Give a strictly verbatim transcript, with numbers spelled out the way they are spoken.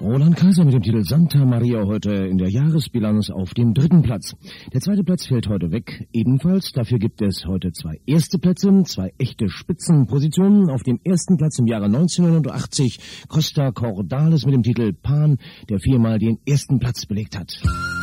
Roland Kaiser mit dem Titel Santa Maria heute in der Jahresbilanz auf dem dritten Platz. Der zweite Platz fällt heute weg, ebenfalls. Dafür gibt es heute zwei erste Plätze, zwei echte Spitzenpositionen. Auf dem ersten Platz im Jahre neunzehnhundertachtzig Costa Cordalis mit dem Titel Pan, der viermal den ersten Platz belegt hat.